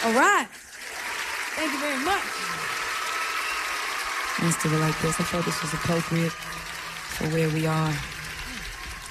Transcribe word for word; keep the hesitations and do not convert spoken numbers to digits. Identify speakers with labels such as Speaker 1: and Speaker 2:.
Speaker 1: All right. Thank you very much.
Speaker 2: Let's do it like this. I felt this was appropriate for where we are.